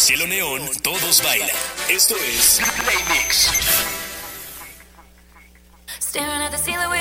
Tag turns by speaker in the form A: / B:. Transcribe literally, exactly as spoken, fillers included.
A: cielo neón, todos bailan. Esto es Play Mix.
B: Staring at the ceiling